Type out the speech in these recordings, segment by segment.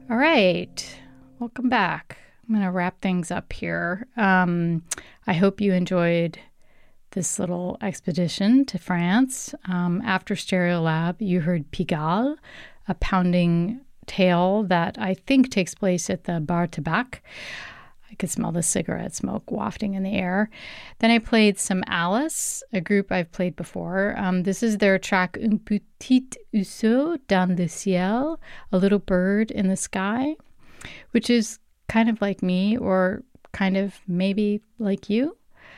All right. Welcome back. I'm going to wrap things up here. I hope you enjoyed this little expedition to France. After Stereolab, you heard Pigalle, a pounding tale that I think takes place at the Bar Tabac. I could smell the cigarette smoke wafting in the air. Then I played some Alice, a group I've played before. This is their track Un petit oiseau dans le ciel, a little bird in the sky, which is kind of like me or kind of maybe like you.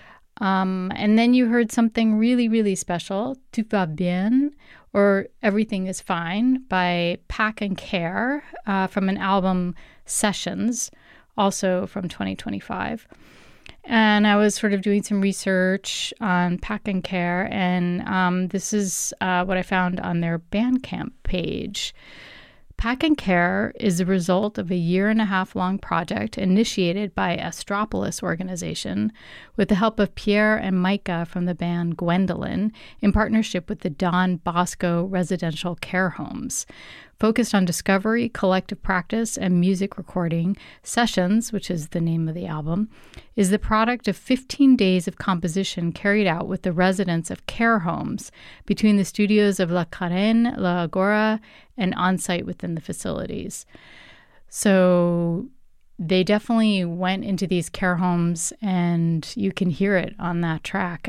And then you heard something really, really special, Tout va bien, or Everything is Fine, by Pack and Care from an album Sessions, also from 2025. And I was sort of doing some research on Pack and Care, and this is what I found on their Bandcamp page. Pack and Care is the result of a 1.5-year-long project initiated by Astropolis organization with the help of Pierre and Micah from the band Gwendolyn in partnership with the Don Bosco Residential Care Homes. Focused on discovery, collective practice, and music recording, Sessions, which is the name of the album, is the product of 15 days of composition carried out with the residents of care homes between the studios of La Carène, La Agora, and on-site within the facilities. So they definitely went into these care homes, and you can hear it on that track.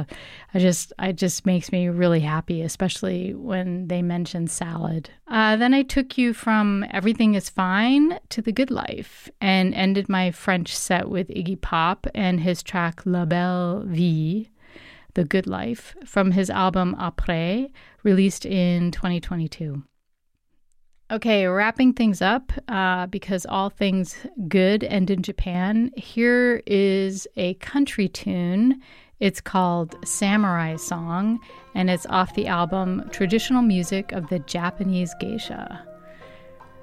It just makes me really happy, especially when they mention salad. Then I took you from Everything is Fine to The Good Life and ended my French set with Iggy Pop and his track La Belle Vie, The Good Life, from his album Après, released in 2022. Okay, wrapping things up, because all things good end in Japan. Here is a country tune. It's called Samurai Song, and it's off the album Traditional Music of the Japanese Geisha.